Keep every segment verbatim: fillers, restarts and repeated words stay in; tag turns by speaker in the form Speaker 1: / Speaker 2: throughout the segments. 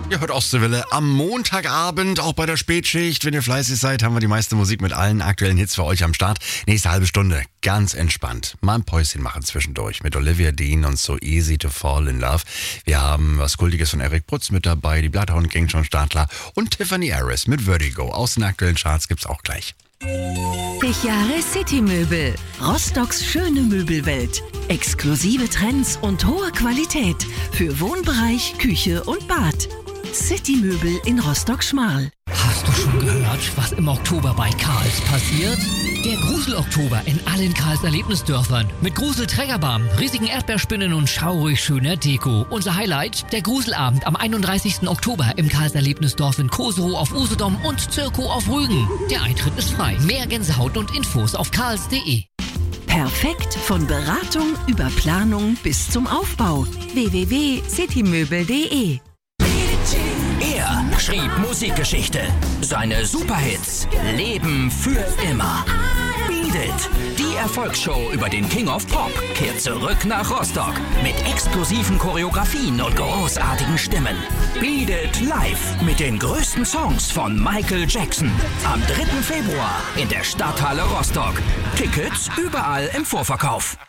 Speaker 1: Ihr hört Ostseewelle am Montagabend, auch bei der Spätschicht. Wenn ihr fleißig seid, haben wir die meiste Musik mit allen aktuellen Hits für euch am Start. Nächste halbe Stunde, ganz entspannt. Mal ein Päuschen machen zwischendurch mit Olivia Dean und So Easy to Fall in Love. Wir haben was Kultiges von Eric Prutz mit dabei, die Bloodhound Gang schon Startler und Tiffany Harris mit Vertigo. Aus den aktuellen Charts gibt's auch gleich.
Speaker 2: siebzig Jahre City Möbel. Rostocks schöne Möbelwelt. Exklusive Trends und hohe Qualität für Wohnbereich, Küche und Bad. City Möbel in Rostock-Schmarl.
Speaker 3: Hast du schon gehört, was im Oktober bei Karls passiert? Der Grusel-Oktober in allen Karls Erlebnisdörfern. Mit Grusel-Trägerbahn, riesigen Erdbeerspinnen und schaurig schöner Deko. Unser Highlight, der Gruselabend am einunddreißigsten Oktober im Karls Erlebnisdorf in Koserow auf Usedom und Zirko auf Rügen. Der Eintritt ist frei. Mehr Gänsehaut und Infos auf karls punkt de.
Speaker 2: Perfekt von Beratung über Planung bis zum Aufbau. w w w punkt citymöbel punkt de.
Speaker 4: Er schrieb Musikgeschichte. Seine Superhits leben für immer. Beat It, die Erfolgsshow über den King of Pop, kehrt zurück nach Rostock mit exklusiven Choreografien und großartigen Stimmen. Beat It live mit den größten Songs von Michael Jackson. Am dritten Februar in der Stadthalle Rostock. Tickets überall im Vorverkauf.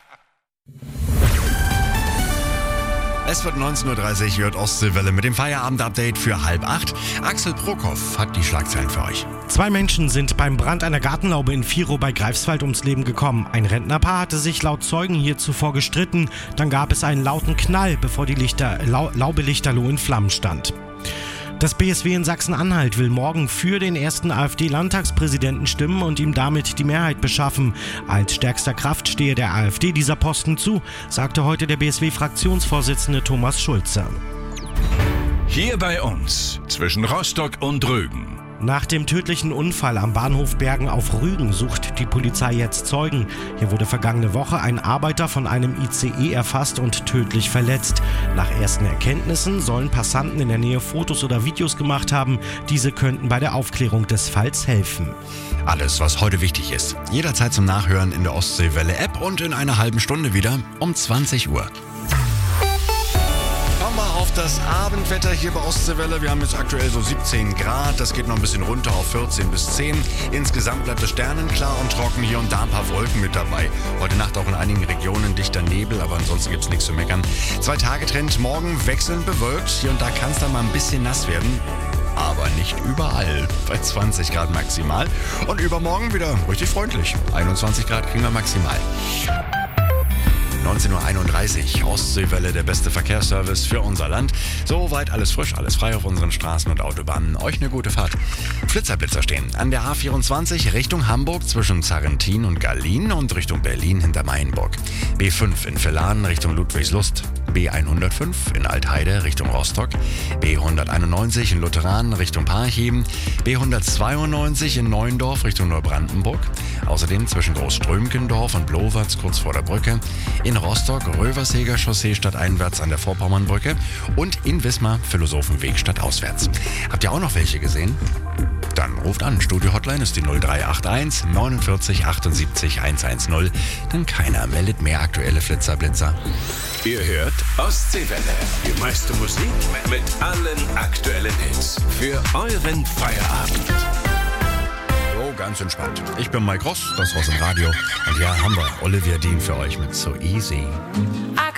Speaker 1: Es wird neunzehn Uhr dreißig, hört Ostseewelle mit dem Feierabend-Update für halb acht. Axel Prokop hat die Schlagzeilen für euch.
Speaker 5: Zwei Menschen sind beim Brand einer Gartenlaube in Virow bei Greifswald ums Leben gekommen. Ein Rentnerpaar hatte sich laut Zeugen hier zuvor gestritten. Dann gab es einen lauten Knall, bevor die Lichter, Lau, Laube lichterloh in Flammen stand. Das B S W in Sachsen-Anhalt will morgen für den ersten AfD-Landtagspräsidenten stimmen und ihm damit die Mehrheit beschaffen. Als stärkster Kraft stehe der AfD dieser Posten zu, sagte heute der B S W-Fraktionsvorsitzende Thomas Schulze.
Speaker 6: Hier bei uns, zwischen Rostock und Rügen.
Speaker 5: Nach dem tödlichen Unfall am Bahnhof Bergen auf Rügen sucht die Polizei jetzt Zeugen. Hier wurde vergangene Woche ein Arbeiter von einem I C E erfasst und tödlich verletzt. Nach ersten Erkenntnissen sollen Passanten in der Nähe Fotos oder Videos gemacht haben. Diese könnten bei der Aufklärung des Falls helfen.
Speaker 1: Alles, was heute wichtig ist. Jederzeit zum Nachhören in der Ostseewelle-App und in einer halben Stunde wieder um zwanzig Uhr. Auf das Abendwetter hier bei Ostseewelle. Wir haben jetzt aktuell so siebzehn Grad. Das geht noch ein bisschen runter auf vierzehn bis zehn. Insgesamt bleibt es sternenklar und trocken. Hier und da ein paar Wolken mit dabei. Heute Nacht auch in einigen Regionen dichter Nebel, aber ansonsten gibt es nichts zu meckern. Zwei-Tage-Trend, morgen wechselnd bewölkt. Hier und da kann es dann mal ein bisschen nass werden. Aber nicht überall. Bei zwanzig Grad maximal. Und übermorgen wieder richtig freundlich. einundzwanzig Grad kriegen wir maximal. neunzehn Uhr einunddreißig, Ostseewelle, der beste Verkehrsservice für unser Land. Soweit alles frisch, alles frei auf unseren Straßen und Autobahnen. Euch eine gute Fahrt. Flitzer-Blitzer stehen an der A vierundzwanzig Richtung Hamburg zwischen Zarrentin und Gallien und Richtung Berlin hinter Mainburg. B fünf in Villahn Richtung Ludwigslust. B hundertfünf in Altheide Richtung Rostock. B hunderteinundneunzig in Lutheran Richtung Parchim. B hundertzweiundneunzig in Neuendorf Richtung Neubrandenburg. Außerdem zwischen Großströmkendorf und Blowatz kurz vor der Brücke. In Rostock Röverseger Chaussee stadteinwärts an der Vorpommernbrücke und in Wismar Philosophenweg stadtauswärts. Habt ihr auch noch welche gesehen? Dann ruft an. Studio Hotline ist die null drei acht eins neunundvierzig achtundsiebzig hundertzehn. Denn keiner meldet mehr aktuelle Flitzer-Blitzer.
Speaker 6: Ihr hört Ostseewelle. Die meiste Musik mit allen aktuellen Hits. Für euren Feierabend.
Speaker 1: So, ganz entspannt. Ich bin Mike Ross, das Ross im Radio. Und hier haben wir Olivia Dean für euch mit So Easy.